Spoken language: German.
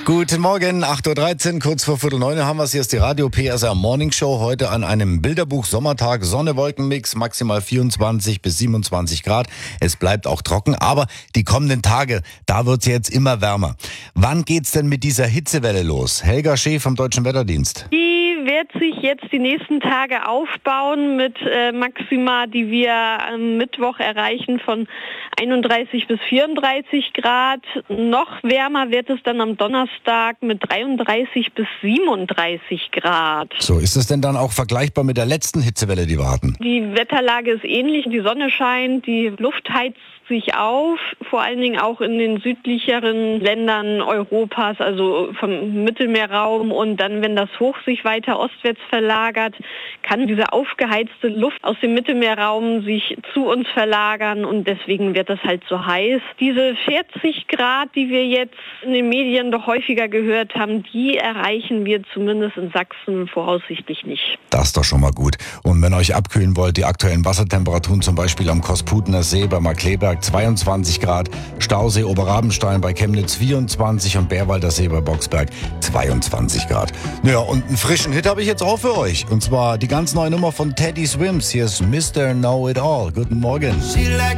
Guten Morgen, 8.13 Uhr, kurz vor Viertel 9 haben wir es. Hier ist die Radio PSR Morning Show. Heute an einem Bilderbuch-Sommertag. Sonne-Wolken-Mix, maximal 24 bis 27 Grad. Es bleibt auch trocken, aber die kommenden Tage, da wird es jetzt immer wärmer. Wann geht's denn mit dieser Hitzewelle los? Helga Schee vom Deutschen Wetterdienst. Die wird sich jetzt die nächsten Tage aufbauen mit Maxima, die wir am Mittwoch erreichen von 31 bis 34 Grad. Noch wärmer wird es dann am Donnerstag mit 33 bis 37 Grad. So, ist es denn dann auch vergleichbar mit der letzten Hitzewelle, die wir hatten? Die Wetterlage ist ähnlich. Die Sonne scheint, die Luft heizt sich auf, vor allen Dingen auch in den südlicheren Ländern Europas, also vom Mittelmeerraum. Und dann, wenn das Hoch sich weiter ostwärts verlagert, kann diese aufgeheizte Luft aus dem Mittelmeerraum sich zu uns verlagern und deswegen wird das halt so heiß. Diese 40 Grad, die wir jetzt in den Medien doch häufiger gehört haben, die erreichen wir zumindest in Sachsen voraussichtlich nicht. Das ist doch schon mal gut. Und wenn ihr euch abkühlen wollt, die aktuellen Wassertemperaturen zum Beispiel am Kosputener See bei Markleberg 22 Grad, Stausee Oberrabenstein bei Chemnitz 24 und Bärwalder See bei Boxberg 22 Grad. Naja, und einen frischen Hit habe ich jetzt auch für euch. Und zwar die ganz neue Nummer von Teddy Swims. Hier ist Mr. Know It All. Guten Morgen.